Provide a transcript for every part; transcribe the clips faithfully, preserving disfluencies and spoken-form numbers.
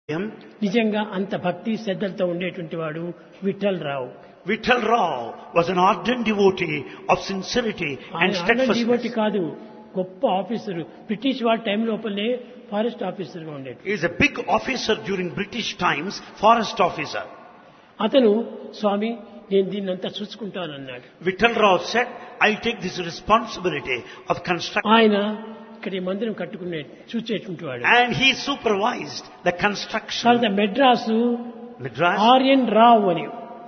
నిజంగా అంత భక్తి శ్రద్ధలతో ఉండేటువంటి వాడు విఠల్ రావు. Vittal Rao was an ardent devotee of sincerity and devotee steadfastness. కాదు, గొప్ప ఆఫీసర్. బ్రిటిష్ వాళ్ళ టైం లోపలనే ఫారెస్ట్ ఆఫీసర్ గా ఉండేది. He is a big officer during British times, forest officer. అతను స్వామి నేను దీన్ని అంతా చూసుకుంటానన్నాడు. Vittal Rao said, I'll take this responsibility of construction. ఆయన ఇక్కడ ఈ మందిరం కట్టుకునే చూసేటువంటి వాడు. And he supervised the construction. తర్వాత మెడ్రాసు Madras, ఆర్యన్ రావు అని,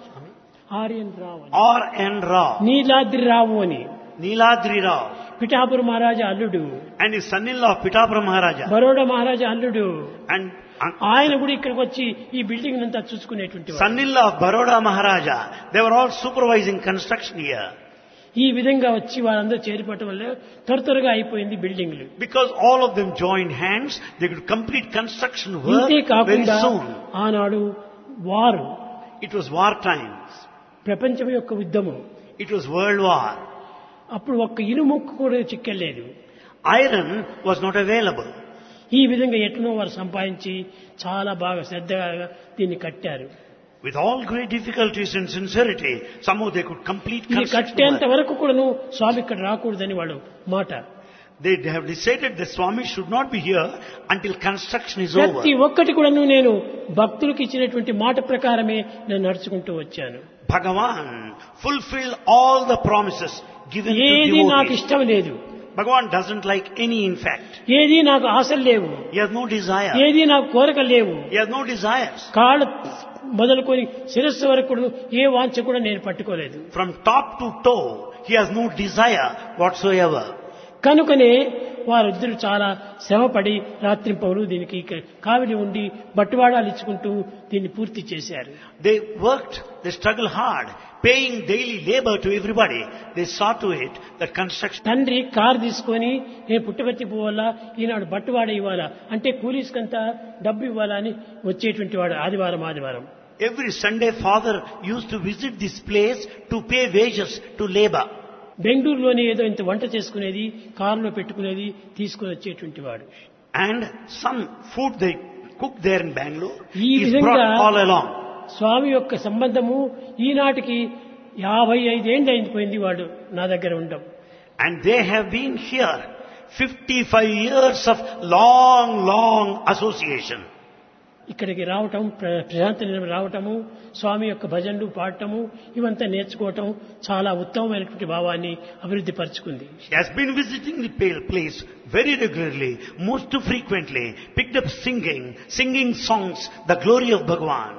ఆర్యన్ రావు అని, R N Rao, నీలాద్రి రావు అని, Niladri Rao, పిఠాపుర మహారాజా అల్లుడు, and his son-in-law Pitapura Maharaja. Baroda మహారాజా అల్లుడు. And uh, ఆయన కూడా ఇక్కడికి వచ్చి ఈ బిల్డింగ్ అంతా చూసుకునేటువంటి వాడు. son-in-law of Baroda Maharaja. They were all supervising construction here. ఈ విధంగా వచ్చి వాళ్ళందరూ చేరిపట్టడం వల్ల త్వర త్వరగా అయిపోయింది బిల్డింగ్లు. Because all of them joined hands, they could complete construction work ఇంతే very కాకుండా soon. ఆనాడు వారు It was war times. ప్రపంచం యొక్క యుద్ధము. It was world war. అప్పుడు ఒక్క ఇనుముక్కు కూడా చిక్కలేదు. Iron was not available. ఈ విధంగా ఎట్లనో వారు సంపాదించి చాలా బాగా శ్రద్ధగా దీన్ని కట్టారు. With all great difficulties and sincerity, somehow they could complete ఇది construction కట్టేంత work. వరకు కూడాను స్వామి ఇక్కడ రాకూడదని వాళ్ళు మాట. They have decided the Swami should not be here until construction is ప్రతి over. ఒక్కటి కూడాను నేను భక్తులకు ఇచ్చినటువంటి మాట ప్రకారమే నేను నడుచుకుంటూ వచ్చాను. Bhagavan fulfilled all the promises given to ఏది నాకు devotees. ఇష్టం లేదు, Bhagavan doesn't like any in fact. ఏది నాకు ఆశలు లేవు, He has no desire. ఏది నాకు కోరిక లేవు. He has no desires. కాళ్ళ మొదలుకొని శిరస్సు వరకు కూడా ఏ వాంఛ కూడా నేను పట్టుకోలేదు. From top to toe, he has no desire whatsoever. కనుకనే వారిద్దరు చాలా శ్రమపడి రాత్రింపవలు దీనికి కావిలి ఉండి బట్టువాడాలు ఇచ్చుకుంటూ దీన్ని పూర్తి చేశారు. They worked, they struggled hard, paying daily labor to everybody. They saw to it that construction. తండ్రి కారు తీసుకొని నేను పుట్టబెట్టి పోవాలా, ఈనాడు బట్టువాడ ఇవ్వాలా అంటే కూలీస్కంతా డబ్బు ఇవ్వాలా అని వచ్చేటువంటి వాడు ఆదివారం ఆదివారం. Every Sunday, father used to visit this place to pay wages to labor. బెంగళూరులోనే ఏదో ఇంత వంట చేసుకునేది, కారులో పెట్టుకునేది, తీసుకుని వచ్చేటువంటి వాడు. And some food they cooked there in Bangalore ఈ is విధంగా brought all along. స్వామి యొక్క సంబంధము ఈనాటికి యాభై ఐదేళ్ళు అయిపోయింది వాడు నా దగ్గర ఉండడం. And they have been here fifty-five years of long, long association. ఇక్కడికి రావటం, ప్ర- ప్రశాంతి నిలయం రావటము, స్వామి యొక్క భజనలు పాడటము ఇవంతా నేర్చుకోవటం చాలా ఉత్తమమైనటువంటి భావాన్ని అభివృద్ధి పరుచుకుంది. She has been visiting the pale place very regularly, most frequently, picked up singing, singing songs, the glory of Bhagavan.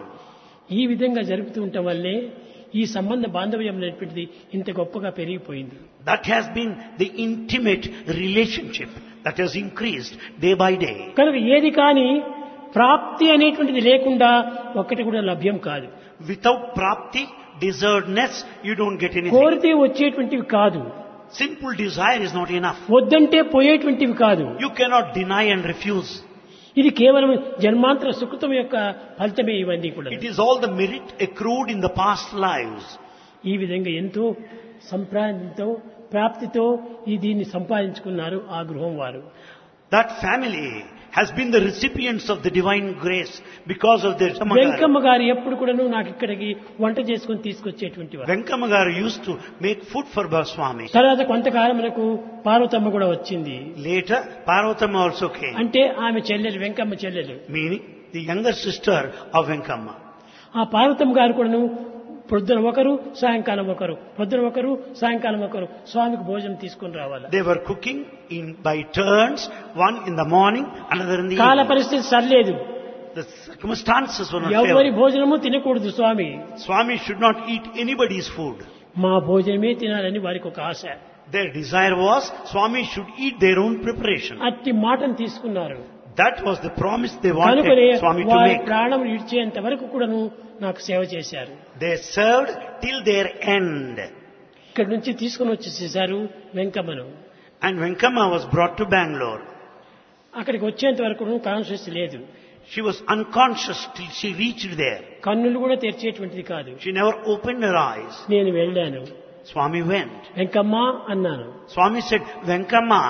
ఈ విధంగా జరుపుతూ ఉండటం వల్లే ఈ సంబంధ బాంధవ్యం అనేటువంటిది ఇంత గొప్పగా పెరిగిపోయింది. That has been the intimate relationship that has increased day by day. కనుక ఏది కానీ ప్రాప్తి అనేటువంటిది లేకుండా ఒక్కటి కూడా లభ్యం కాదు. Without prapti, deservedness, you don't get anything. కోరితే వచ్చేటువంటివి కాదు, Simple desire is not enough. వద్దంటే పోయేటువంటివి కాదు. You cannot deny and refuse. ఇది కేవలం జన్మాంతర సుకృతం యొక్క ఫలితమే ఇవన్నీ కూడా. It is all the merit accrued in the past lives. ఈ విధంగా ఎంతో సంప్రాంతితో ప్రాప్తితో ఈ దీన్ని సంపాదించుకున్నారు ఆ గృహం వారు. That family has been the recipients of the divine grace because of their Venkamma గారు ఎప్పుడు కూడాను నాకు ఇక్కడికి వంట చేసుకుని తీసుకొచ్చేటువంటి వారు. Venkamagaru used to make food for Baswami. తర్వాత కొంతకాలమునకు పార్వతమ్మ కూడా వచ్చింది. Later, Parvatama also came, అంటే ఆమె చెల్లెలు, వెంకమ్మ చెల్లెలు. meaning the younger sister of Venkamma. ఆ పార్వతమ్మ గారు కూడాను పొద్దున ఒకరు సాయంకాలం ఒకరు, పొద్దున ఒకరు సాయంకాలం ఒకరు స్వామికి భోజనం తీసుకుని రావాలి. They were cooking in by turns, one in the morning, another in the కాల evening. పరిస్థితి సరిలేదు, The circumstances were not ఎవరి favorable. భోజనము తినకూడదు స్వామి. Swami should not eat anybody's food. మా భోజనమే తినాలని వారికి ఒక ఆశ. Their desire was Swami should eat their own preparation. అట్టి మాటను తీసుకున్నారు. That was the promise they కనుకనే wanted Swami to వారి make. ప్రాణం ఇడ్చేంత వరకు కూడాను నాకు సేవ చేశారు. They served till their end. ఇక్కడి నుంచి తీసుకుని వచ్చేసేసారు వెంకమ్మను. And Venkama was brought to Bangalore. అక్కడికి వచ్చేంత వరకు కాన్షియస్ లేదు. She was unconscious till she reached there. కన్నులు కూడా తెరిచేటువంటిది కాదు. She never opened her eyes. నేను వెళ్ళాను, Swami went. వెంకమ్మ అన్నాను. Swami said, Venkama.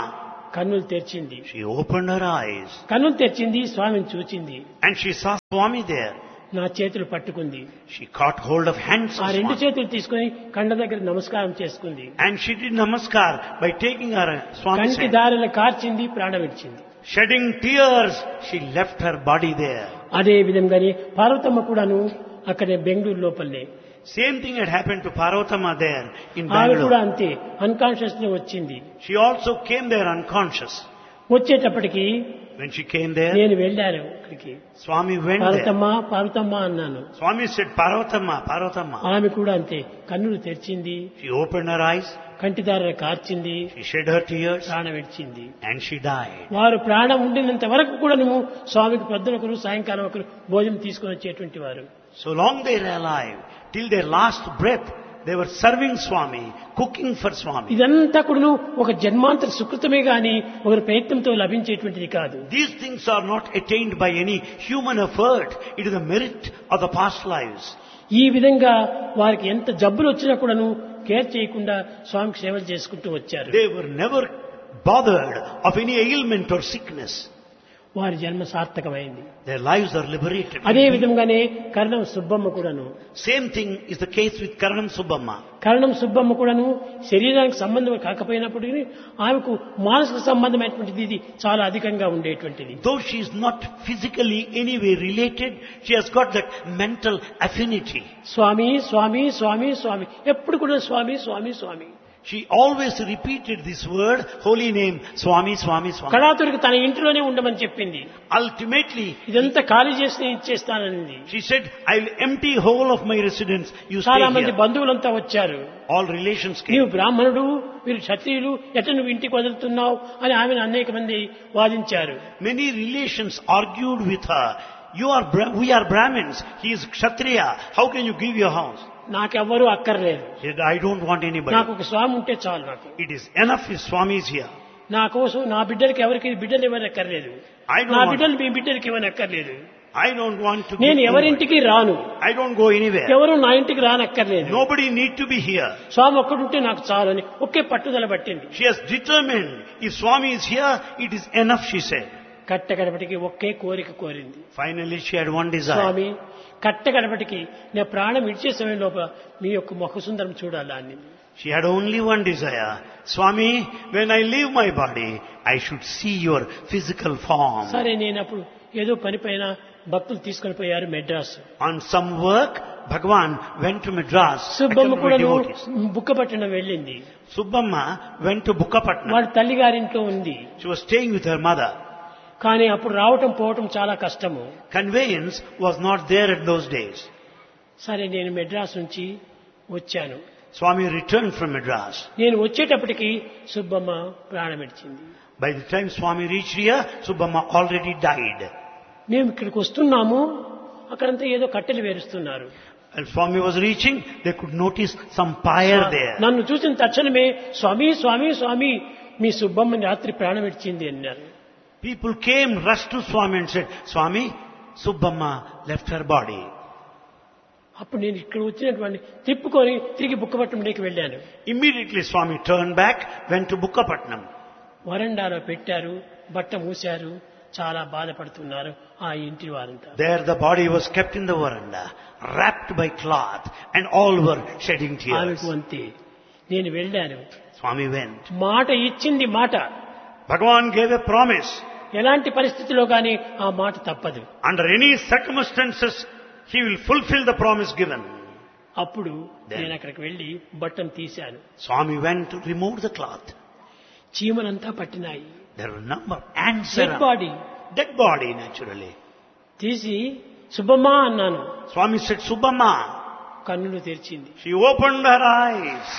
కన్నులు తెరిచింది. She opened her eyes కన్నులు తెరిచింది, స్వామిని చూచింది. and she saw Swami there. నా చేతులు పట్టుకుంది. She caught hold of hands ఆ of రెండు Swami. చేతులు తీసుకుని కండ దగ్గర నమస్కారం చేసుకుంది. And she did namaskar by taking her Swami's కంటి hand. దారిలో కార్చింది, ప్రాణం విడిచింది. Shedding tears, she left her body there. అదే విధంగానే పార్వతమ్మ కూడాను అక్కడే బెంగళూరు లోపలనే Same thing had happened to Parvatama there in ఆమె కూడా Bangalore. అంతే అన్కాన్షియస్ లో వచ్చింది. She also came there unconscious. వచ్చేటప్పటికి When she came there, నేను వెళ్ళాను అక్కడికి. Swami went there. Parvathamma Parvathamma అన్నాను. Swami said, Parvatama, Parvatama. ఆమె కూడా అంతే కన్నులు తెరిచింది, She opened her eyes, కంటిదారులు కార్చింది, she shed her tears, ప్రాణం విడిచింది. and she died. వారు ప్రాణం ఉండినంత వరకు కూడా నువ్వు స్వామికి పొద్దున ఒకరు సాయంకాలం ఒకరు భోజనం తీసుకొని వచ్చేటువంటి వారు. So long they were alive, till their last breath, they were serving Swami, cooking for Swami. ఇదంతా కూడా ఒక జన్మాంతర సుకృతమే గాని ఒకరి ప్రయత్నంతో లభించేటువంటిది కాదు. These things are not attained by any human effort. It is the merit of the past lives. ఈ విధంగా వారికి ఎంత జబ్బులు వచ్చినా కూడాను కేర్ చేయకుండా స్వామికి సేవలు చేసుకుంటూ వచ్చారు. They were never bothered of any ailment or sickness. వారి జన్మ సార్థకమైంది. Their lives are liberated. అదే విధంగానే కరణం సుబ్బమ్మ కూడాను Same thing is the case with Karanam Subbamma. కరణం సుబ్బమ్మ కూడాను శరీరానికి సంబంధం కాకపోయినప్పటికీ ఆమెకు మానసిక సంబంధమైనటువంటిది ఇది చాలా అధికంగా ఉండేటువంటిది. Though she is not physically anyway related, she has got that mental affinity. స్వామి స్వామి స్వామి స్వామి ఎప్పుడు కూడా స్వామి స్వామి స్వామి. She always repeated this word, holy name, Swami, Swami, Swami. కళాతుడికి తన ఇంట్లోనే ఉండమని చెప్పింది. Ultimately, ఇదంతా ఖాళీ చేసి నేను ఇచ్చేస్తానని. she said, I'll empty whole of my residence. You చాలా stay మంది here. బంధువులంతా వచ్చారు. All relations నీవు came. బ్రాహ్మణుడు, వీరు క్షత్రియులు, ఎట్ట నువ్వు ఇంటికి వదులుతున్నావు అని ఆమెను అనేక మంది వాదించారు. Many relations argued with her. You are, Bra- we are Brahmins. He is Kshatriya. How can you give your house? నాకెవ్వరూ అక్కర్లేదు, She said, I don't want anybody. నాకు ఒక స్వామి ఉంటే చాలు. నాకు It is enough if Swami is here. నా కోసం నా బిడ్డలకి ఎవరికి బిడ్డలు ఇవ్వని అక్కర్లేదు, I don't నా want, బిడ్డలు మీ బిడ్డలకి ఇవ్వని అక్కర్లేదు. I don't want to give నేను anybody. ఎవరింటికి రాను, I don't go anywhere. ఎవరు నా ఇంటికి రానక్కర్లేదు. Nobody need to be here. స్వామి ఒక్కడుంటే నాకు చాలు అని ఒకే పట్టుదల పట్టింది. She has determined, if Swami is here, it is enough, she said. కట్టగడపటికి ఒకే కోరిక కోరింది. Finally, she had one desire. స్వామి కట్టగడపటికి నా ప్రాణం ఇచ్చే సమయం లోపల మీ యొక్క ముఖ సుందరం చూడాలా అని. She had only one desire. Swami, when I leave my body, I should see your physical form. సరే, నేను అప్పుడు ఏదో పని పైన భక్తులు తీసుకొని పోయారు Madras. On some work, Bhagwan went to Madras. Subbamma attended కూడా with devotees. బుక్కపట్నం వెళ్ళింది. Subbamma went to Bukkapatnam. వాళ్ళ తల్లి గారింట్లో ఉంది. She was staying with her mother. కానీ అప్పుడు రావటం పోవటం చాలా కష్టము. Conveyance was not there at those days. సరే, నేను మెడ్రాస్ నుంచి వచ్చాను. Swami returned from Madras. నేను వచ్చేటప్పటికి Subbamma ప్రాణమిడిచింది. By the time Swami reached here, Subbamma already died. మేము ఇక్కడికి వస్తున్నాము, అక్కడంతా ఏదో కట్టెలు వేరుస్తున్నారు. And Swami was reaching, they could notice some pyre there. నన్ను చూసిన తక్షణమే స్వామి స్వామి స్వామి మీ సుబ్బమ్మ రాత్రి ప్రాణమిడిచింది అన్నారు. People came, rushed to Swami and said, Swami, Subbamma left her body. అప్పుడు నేను ఇక్కడ వచ్చినటువంటి తిప్పుకొని తిరిగి బుక్కపట్నంలోకి వెళ్ళాను. Immediately Swami turned back, went to Bukkapatnam. వరండాలో పెట్టారు, బట్ట మూశారు, చాలా బాధపడుతున్నారు ఆ ఇంటి వారంతా. There the body was kept in the veranda, wrapped by cloth, and all were shedding tears. ఆమెకు అంతే. నేను వెళ్ళాను. Swami went. మాట ఇచ్చింది మాట. Bhagavan gave a promise. ఎలాంటి పరిస్థితిలో గానీ ఆ మాట తప్పదు. Under any circumstances, he will fulfill the promise given. అప్పుడు నేను అక్కడికి వెళ్లి బట్టను తీశాను. Swami went to remove the cloth. చీమలంతా పట్టినాయి. There were a number of ants dead around. Body Dead body, naturally. తీసి సుబ్బమ్మ అన్నాను. Swami said, Subbamma. కన్నులు తెరిచింది. She opened her eyes.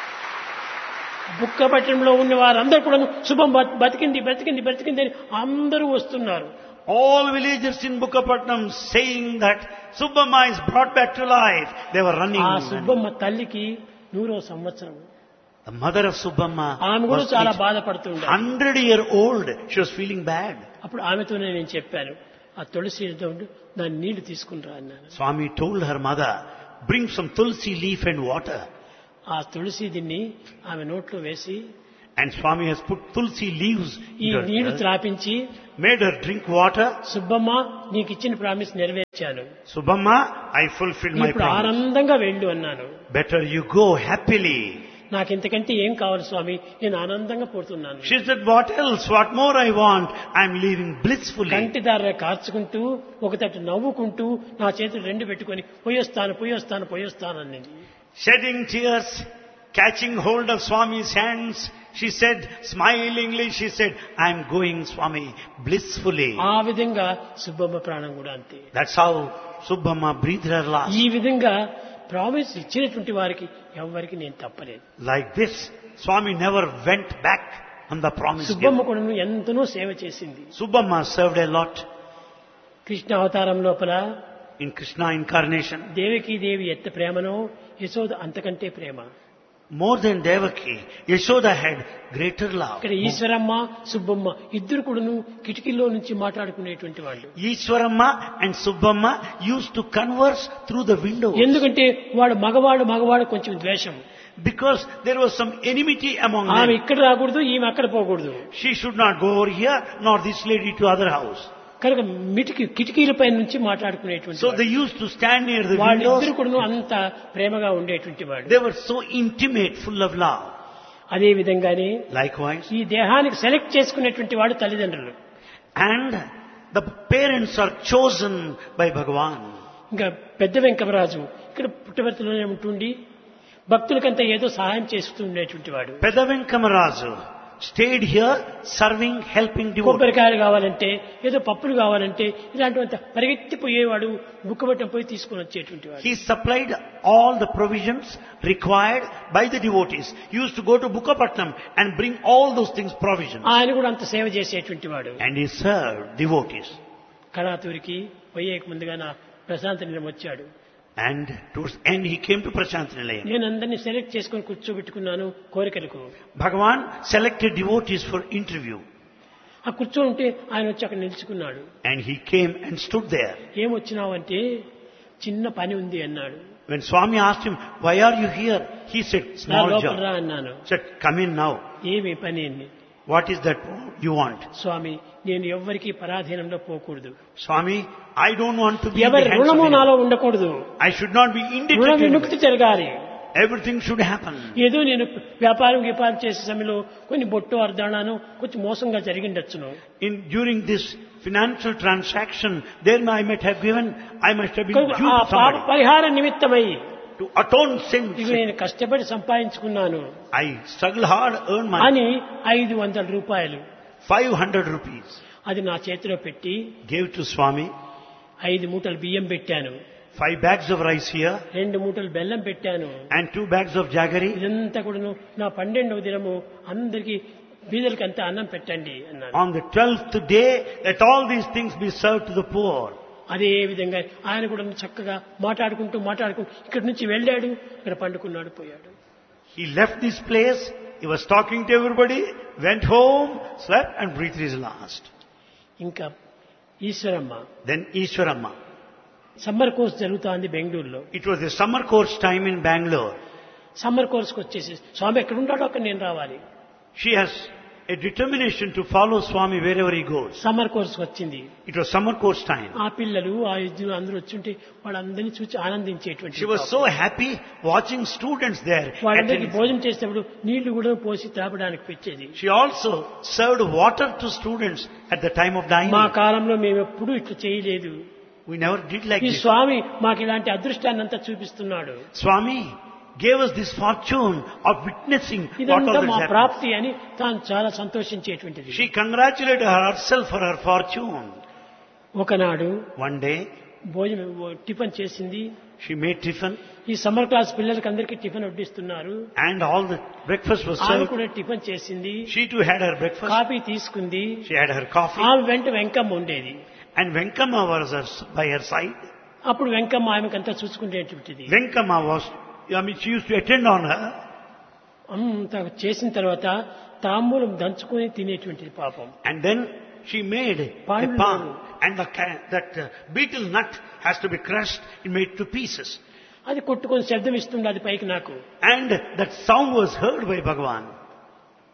బుక్కపట్నంలో ఉన్న వారందరూ కూడా శుభం బతికింది బతికింది బతికింది అని అందరూ వస్తున్నారు. All villagers in Bukkapatnam saying that Subbamma is brought back to life. They were running. ఆ సుబ్బమ్మ తల్లికి నూరో సంవత్సరం. The mother of Subbamma ఆమె కూడా was చాలా one బాధపడుతుండే. hundred year old. She was feeling bad. అప్పుడు ఆమెతోనే నేను చెప్పాను, ఆ తులసి దాని నీళ్లు తీసుకుని రా అన్నాను. Swami told her mother, bring some tulsi leaf and water. ఆ తులసి దీన్ని ఆమె నోట్లో వేసి And Swami has put tulsi leaves ఈ in her నీళ్లు earth, త్రాపించి made her drink water. Subbamma నీకు ఇచ్చిన promise నెరవేర్చాను, Subhamma, I fulfilled my ఇప్పుడు promise. ఆనందంగా వెళ్ళు అన్నాను. Better you go happily. నాకు ఇంతకంటే ఏం కావాలి స్వామి, నేను ఆనందంగా పోతున్నాను. She said, what else? What more I want? I'm leaving blissfully. కంటి దార కార్చుకుంటూ ఒకతట్టు నవ్వుకుంటూ నా చేతులు రెండు పెట్టుకొని పోయొస్తాను పోయొస్తాను పోయొస్తాను అన్నది. Shedding tears, catching hold of Swami's hands, she said, smilingly, she said, I'm going, Swami, blissfully. ఆ విధంగా సుబ్బమ్మ ప్రాణం కూడా అంతే. That's how Subhamma breathed her last. ఈ విధంగా ప్రామిస్ ఇచ్చినటువంటి వారికి ఎవరికి నేను తప్పలేదు. Like this, Swami never went back on the promise Subbamma given. కూడా ఎంతనో సేవ చేసింది. Subhamma served a lot Krishna అవతారం లోపల in Krishna incarnation. దేవకీ దేవి ఎంత ప్రేమనో యశోద అంతకంటే ప్రేమ. More than Devaki, Yashoda had greater love. ఇక్కడ ఈశ్వరమ్మ సుబ్బమ్మ ఇద్దరు కూడాను కిటికీలో నుంచి మాట్లాడుకునేటువంటి వాళ్ళు. Ishwaramma and Subbamma used to converse through the window ఎందుకంటే వాడు మగవాడు మగవాడు కొంచెం ద్వేషం. because there was some enmity among ఆమె them. ఇక్కడ రాకూడదు, ఈమె అక్కడ పోకూడదు. She should not go over here, nor this lady to other house. కనుక మిటికి కిటికీలపై నుంచి మాట్లాడుకునేటువంటి So వాళ్ళు. they used to stand near the వాళ్ళిద్దరు windows. కూడాను అంత ప్రేమగా ఉండేటువంటి వాళ్ళు. They were so intimate, full of love. అదే విధంగానే Likewise, ఈ దేహానికి సెలెక్ట్ చేసుకునేటువంటి వాడు తల్లిదండ్రులు. and the parents are chosen by Bhagavan. ఇంకా పెద్ద వెంకమరాజు ఇక్కడ పుట్టవర్తిలోనే ఉంటుండి భక్తులకంతా ఏదో సహాయం చేస్తూ ఉండేటువంటి వాడు. Pedavenkamarazu stayed here serving, helping devotees. కొబ్బరికాయలు కావాలంటే ఏదో పప్పులు కావాలంటే ఇలాంటివంత పరిగెత్తిపోయేవాడు, బుక్కబట్టం పోయి తీసుకొని వచ్చేటువంటి వాడు. He supplied all the provisions required by the devotees. He used to go to Bukkapatnam and bring all those things, provisions. ఆయన కూడా అంత సేవ చేసేటువంటి వాడు. And he served devotees. కళాతూరికి పోయే ముందుగా నా ప్రశాంత నిలయం వచ్చాడు. And towards the end he came to Prashant Nilayam. నేను అందరినీ సెలెక్ట్ చేసుకొని కూర్చోబెట్టుకున్నాను కోరికలకు. Bhagavan selected devotees for interview. ఆ కూర్చో ఉంటే ఆయన వచ్చి అక్కడ నిలుచుకున్నాడు. And he came and stood there. ఏమొచ్చినావంటే చిన్న పని ఉంది అన్నాడు. When Swami asked him, why are you here? He said, నా small లోపల రా job. అన్నాను. He said, come in now. ఏమి పని అని. What is that you want? స్వామి నేను ఎవ్వరికీ పరాధీనంలో పోకూడదు. Swami, I don't want to be in the ఎవరి hands of రుణము anyone. నాలో ఉండకూడదు. I should not be రుణ indebted to విముక్తి anyone. జరగాలి. Everything should happen. ఏదో నేను వ్యాపారం వ్యాపారం చేసే సమయంలో కొన్ని బొట్టు అర్ధానాను కొంచెం మోసంగా జరిగిండొచ్చును. In during this financial transaction, there I might have given, I must have been కనుక due ఆ to పాప somebody. పరిహార నిమిత్తమై To atone sins, ఇవి నేను కష్టపడి సంపాదించుకున్నాను I struggle hard, earn money. అని ఐదు వందల రూపాయలు five hundred rupees. అది నా చేతిలో పెట్టి Gave to Swami. ఐదు మూటలు బియ్యం పెట్టాను, Five bags of rice here. రెండు మూటలు బెల్లం పెట్టాను. And two bags of jaggery. ఇదంతా కూడాను నా పన్నెండవ దినము అందరికీ బీదలకి అంతా అన్నం పెట్టండి అన్నాను. On the twelfth day, let all these things be served to the poor. అదే విధంగా ఆయన కూడా చక్కగా మాట్లాడుకుంటూ మాట్లాడుకుంటూ ఇక్కడి నుంచి వెళ్ళాడు, ఇక్కడ పండుకున్నాడు, పోయాడు. He left this place, he was talking to everybody, went home, slept and breathed his last. ఇంకా Eshwaramma Then Ishwaramma. Summer course జరుగుతోంది బెంగళూరులో. It was the summer course time in Bangalore. Summer కోర్స్కి వచ్చేసి స్వామి ఎక్కడ ఉంటాడో అక్కడ నేను రావాలి. She has a determination to follow Swami wherever he goes. Summer కోర్స్కి వచ్చింది. It was summer course time. ఆ పిల్లలు ఆ ఇద్దరు అందరూ వచ్చుంటే వాళ్ళందరినీ చూసి ఆనందించేటువంటి She was so happy watching students there. వాళ్ళందరికీ attending. భోజనం చేసేటప్పుడు నీళ్లు కూడా పోసి తాపడానికి పెట్టేది. She also served water to students at the time of dining. మా కాలంలో మేము ఎప్పుడూ ఇట్లా చేయలేదు. We never did like ఈ this. స్వామి మాకు ఇలాంటి అదృష్టాన్ని అంతా చూపిస్తున్నాడు. Swami gave us this fortune of witnessing what all ఇదంతా this మా happened. ప్రాప్తి అని తాను చాలా సంతోషించేటువంటిది. She congratulated herself for her fortune. ఒకనాడు One day, భోజనం టిఫిన్ చేసింది. she made tiffin ఈ సమ్మర్ క్లాస్ పిల్లలకి అందరికీ tiffin వడ్డిస్తున్నారు. and all the breakfast was ఆమె served. కూడా టిఫిన్ చేసింది, She too had her breakfast. Coffee తీసుకుంది. She had her coffee. ఆమె వెంట వెంకమ్మ ఉండేది. And Venkama was her, by her side. అప్పుడు Venkamma ఆమెకంతా చూసుకునేటువంటిది. Venkama was, I mean, she used to attend on her. అంత చేసిన తర్వాత తాంబూలం దంచుకొని తినేటువంటిది పాపం. And then she made a Pandu. palm. And the, ca- that uh, beetle nut has to be crushed and made to pieces. అది కొట్టుకొని శబ్దం ఇస్తుంది అది పైకి నాకు. And that sound was heard by Bhagavan.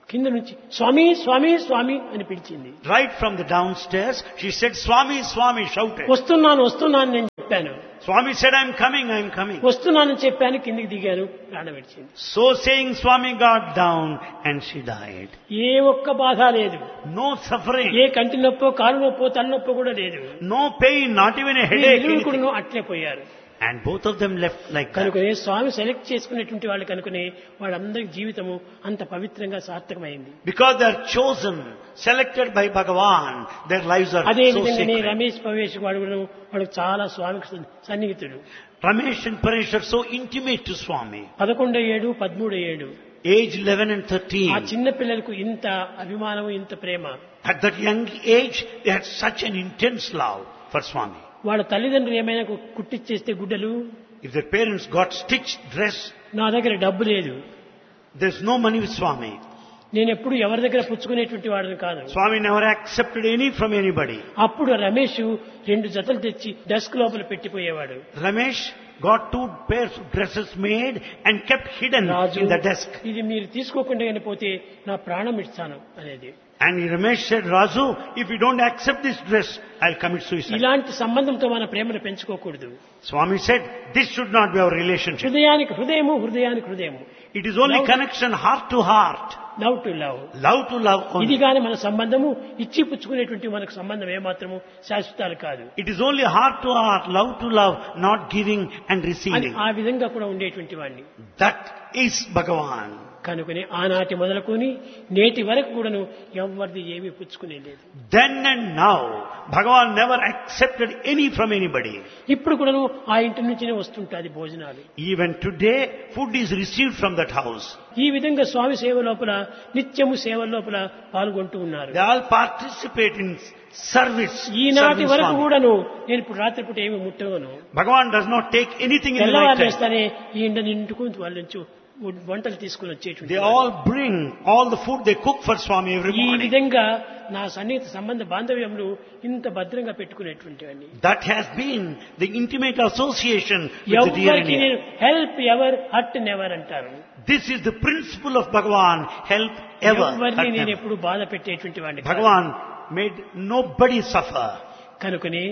కింద నుంచి స్వామి స్వామి స్వామి అని పిలిచింది. Right from the downstairs, she said, Swami, Swami, shouted. వస్తున్నాను వస్తున్నాను నేను చెప్పాను. Swami said, I'm coming, I'm coming. వస్తున్నానని చెప్పాను, కిందికి దిగాను, ప్రాణం విడిచింది. So saying, Swami got down and she died. ఏ ఒక్క బాధ లేదు, No suffering, ఏ కంటి నొప్పో కాలు నొప్పో తలనొప్పో కూడా లేదు. no pain, not even a headache. anything. కూడా అట్లే పోయారు. And both of them left like that. కనుకనే స్వామి సెలెక్ట్ చేసుకునేటువంటి వాళ్ళు కనుకనే వాళ్ళందరి జీవితము అంత పవిత్రంగా సార్థకమైంది. Because they are chosen, selected by Bhagavan, their lives are అదే so విధంగానే sacred. రమేష్ పవేష్ వాడు కూడా వాళ్ళకి చాలా స్వామికి సన్నిహితుడు. Ramesh and Paresh are so intimate to Swami. పదకొండు ఏడు పదమూడు ఏడు Age eleven and ఆ thirteen. చిన్న పిల్లలకు ఇంత అభిమానం, ఇంత ప్రేమ. At that young age, they had such an intense love for Swami. వాళ్ళ తల్లిదండ్రులు ఏమైనా కుట్టిచ్చేస్తే గుడ్డలు, If their parents got stitched dress, నా దగ్గర డబ్బు లేదు, there's no money with Swami. నేను ఎప్పుడు ఎవరి దగ్గర పుచ్చుకునేటువంటి వాడిని కాదు. Swami never accepted any from anybody. అప్పుడు రమేష్ రెండు జతలు తెచ్చి డెస్క్ లోపల పెట్టిపోయేవాడు. Ramesh got two pairs of dresses made and kept hidden Raju, in the desk. ఇది మీరు తీసుకోకుండా కానీ పోతే నా ప్రాణం ఇస్తాను అనేది. And Ramesh said, Raju, if you don't accept this dress, I'll commit suicide. ఇలాంటి సంబంధంతో మన ప్రేమను పెంచుకోకూడదు. Swami said, this should not be our relationship. హృదయానికి హృదయము, హృదయానికి హృదయము. It is only connection heart to heart. Love to love. Love to love ఇది only. కానీ మన సంబంధము ఇచ్చి పుచ్చుకునేటువంటి మనకు సంబంధం ఏమాత్రము శాశ్వతాలు కాదు. It is only heart to heart, love to love, not giving and అని receiving. ఆ విధంగా కూడా ఉండేటువంటి వాడిని. That is Bhagavan. కనుకని ఆనాటి మొదలుకొని నేటి వరకు కూడాను ఎవరిది ఏమీ పుచ్చుకునే లేదు. Then and now, Bhagavan never accepted any from anybody. ఇప్పుడు కూడాను ఆ ఇంటి నుంచినే వస్తుంటాది భోజనాలు. Even today, food is received from that house. ఈ విధంగా స్వామి సేవ లోపల నిత్యము సేవ లోపల పాల్గొంటూ ఉన్నారు. They all participate in service. ఈనాటి serving వరకు Swami. కూడాను నేను ఇప్పుడు రాత్రిపూట ఏమి ముట్టవను. Bhagavan does not take anything in the night తెల్లవారు time. వేస్తానే ఈ ఇంట నిండుకు వాళ్ళ నుంచి వంటలు తీసుకుని వచ్చేటువంటి They all bring all the food they cook for Swami every ఈ morning. విధంగా నా సన్నిహిత సంబంధ బాంధవ్యంలో ఇంత భద్రంగా పెట్టుకునేటువంటివన్నీ. That has been the intimate association with the dear and ఎవరికి near. నేను హెల్ప్ ఎవర్ హర్ట్ నెవర్ అంటారు. This is the principle of Bhagavan, help ever. ఎవరిని hurt నేను never. ఎప్పుడు బాధ పెట్టేటువంటి వాడిని కాదు. Bhagavan made nobody suffer. కనుకనే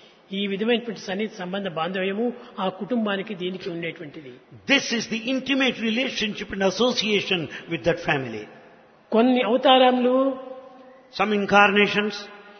ఈ విధమైనటువంటి సన్నిహిత సంబంధ బాంధవ్యము ఆ కుటుంబానికి దీనికి ఉండేటువంటిది. This is the intimate relationship and association with that family. కొన్ని అవతారములు Some incarnations,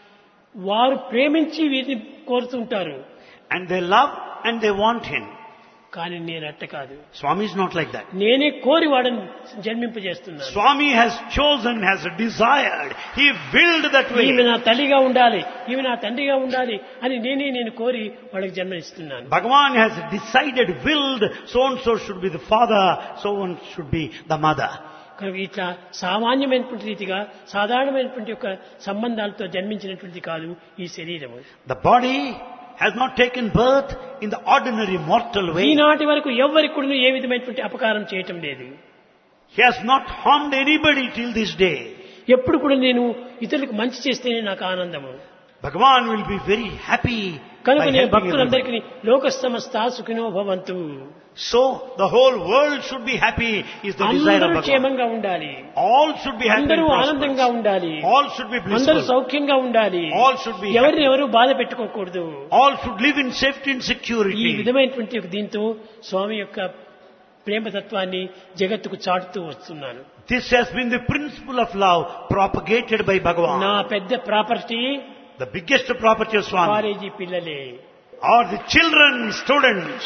వారు ప్రేమించి వీరిని కోరుతుంటారు, and they love and they want him. కానీ నేను అట్ట కాదు. Swami is not like that. నేనే కోరి వాడని జన్మింపజేస్తున్నాను. Swami has chosen, has desired. He willed that way. ఈమె నా తల్లిగా ఉండాలి, ఈమె నా తండ్రిగా ఉండాలి అని నేనే నేను కోరి వాళ్ళకి జన్మనిస్తున్నాను. Bhagavan has decided, willed, so and so should be the father, so and should be the mother. కనుక ఇట్లా సామాన్యమైనటువంటి రీతిగా సాధారణమైనటువంటి యొక్క సంబంధాలతో జన్మించినటువంటి కాదు ఈ శరీరము. The body has not taken birth in the ordinary mortal way. ఈనాటి వరకు ఎవరికి కూడా ఏ విధమైనటువంటి అపకారం చేయటం లేదు. He has not harmed anybody till this day. ఎప్పుడు కూడా నేను ఇతరులకు మంచి చేస్తేనే నాకు ఆనందము. Bhagavan will be very happy కనుక by నేను helping everybody. భక్తులందరికీ లోక సమస్తా సుఖినో భవంతు, So the whole world should be happy is the desire of అందరూ Bhagavan. క్షేమంగా ఉండాలి, All should be happy and అందరూ ఆనందంగా prosperous. ఉండాలి, All should be అందరూ blissful. సౌఖ్యంగా ఉండాలి, All should be ఎవరిని happy. ఎవరు బాధ పెట్టుకోకూడదు. All should live in safety and ఈ security. విధమైనటువంటి ఒక దీంతో స్వామి యొక్క ప్రేమతత్వాన్ని జగత్తుకు చాటుతూ వస్తున్నాను. This has been the principle of love propagated by నా Bhagavan. పెద్ద property The biggest property of Swami college పిల్లలే. are the children, students,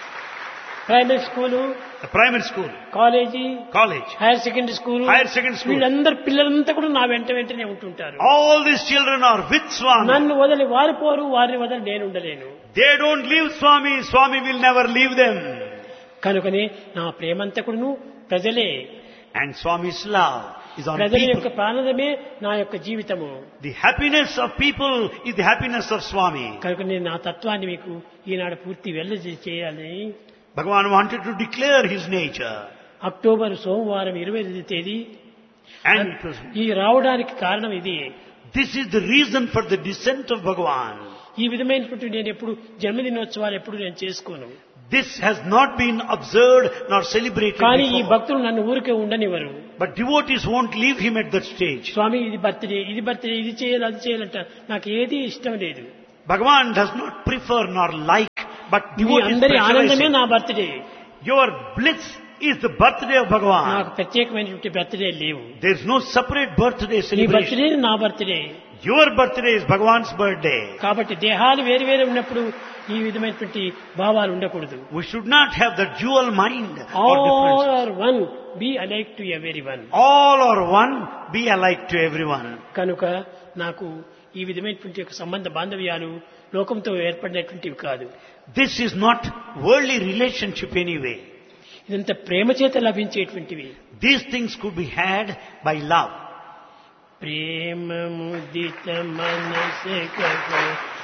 primary school, the primary school, college, college, higher secondary school, higher secondary school. వీళ్ళందరూ పిల్లలంతా కూడా నా వెంట వెంటనే ఉంటుంటారు. All these children are with Swami. నన్ను వదిలి వారు పోరు, వారిని వదిలి నేను ఉండలేను. They don't leave Swami. Swami will never leave them. కనుకనే నా ప్రేమంతా కూడాను ప్రజలే. And Swami's love is on ప్రజల యొక్క people. ప్రాణమే నా యొక్క జీవితము. The happiness of people is the happiness of Swami. కనుక నేను నా తత్వాన్ని మీకు ఈనాడు పూర్తి వెళ్ళ చేయాలని Bhagavan wanted to declare his nature. October సోమవారం ఇరవై ఐదు తేదీ And it was, ఈ రావడానికి కారణం ఇది. this is the reason for the descent of Bhagavan. ఈ విధమైనటువంటి నేను ఎప్పుడు జన్మదినోత్సవాలు ఎప్పుడు నేను చేసుకోను. This has not been observed nor celebrated కానీ ఈ before. భక్తులు నన్ను ఊరికే ఉండనివ్వరు. But devotees won't leave him at that stage. స్వామి ఇది బర్త్డే, ఇది బర్త్డే, ఇది చేయాలి, అది చేయాలంట. నాకు ఏది ఇష్టం లేదు. Bhagavan does not prefer nor like, but me devotees అందరి ఆనందమే pressurize నా him. Birthday. Your bliss is the birthday of Bhagavan. నాకు ప్రత్యేకమైనటువంటి బర్త్డే లేవు. There is no separate birthday నీ celebration. బర్త్డే నా birthday. Your birthday is Bhagavan's birthday. కాబట్టి దేహాలు వేరు వేరు ఉన్నప్పుడు ఈ విధమైనటువంటి భావాలు ఉండకూడదు. We should not have the dual mind or all differences. Are one, be alike to every one. All are one, be alike to everyone. కనుక నాకు ఈ విధమైనటువంటి ఒక సంబంధ బాంధవ్యాలు లోకంతో ఏర్పడినటువంటివి కాదు. This is not worldly relationship anyway. ఇదంతా ప్రేమ చేత లభించేటువంటివి. These things could be had by love. ప్రేమ ముదిత మనసే కహో